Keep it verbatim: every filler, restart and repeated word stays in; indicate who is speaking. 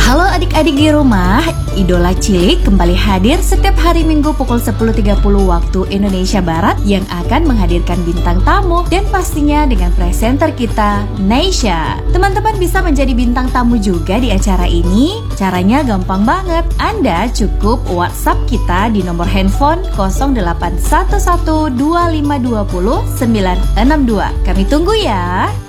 Speaker 1: Halo adik-adik di rumah, Idola Cilik kembali hadir setiap hari Minggu pukul sepuluh tiga puluh waktu Indonesia Barat yang akan menghadirkan bintang tamu dan pastinya dengan presenter kita, Neysha. Teman-teman bisa menjadi bintang tamu juga di acara ini. Caranya gampang banget. Anda cukup WhatsApp kita di nomor handphone nol delapan satu satu dua lima dua nol sembilan enam dua. Kami tunggu ya.